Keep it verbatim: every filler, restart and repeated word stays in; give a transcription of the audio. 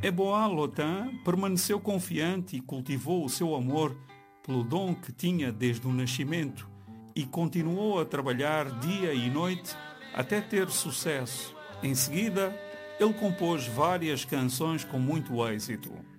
Eboá-Lotan permaneceu confiante e cultivou o seu amor pelo dom que tinha desde o nascimento e continuou a trabalhar dia e noite até ter sucesso. Em seguida, ele compôs várias canções com muito êxito.